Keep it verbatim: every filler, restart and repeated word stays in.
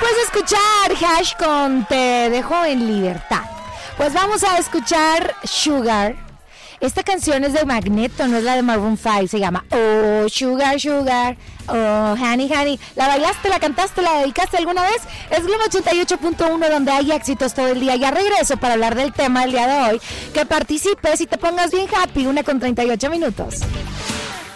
después de escuchar Hash con Te dejo en libertad, pues vamos a escuchar Sugar. Esta canción es de Magneto, no es la de Maroon cinco. Se llama Oh, Sugar, Sugar, oh, Honey, Honey. ¿La bailaste, la cantaste, la dedicaste alguna vez? Es Globo ochenta y ocho punto uno, donde hay éxitos todo el día. Ya regreso para hablar del tema del día de hoy. Que participes y te pongas bien happy. Una con treinta y ocho minutos.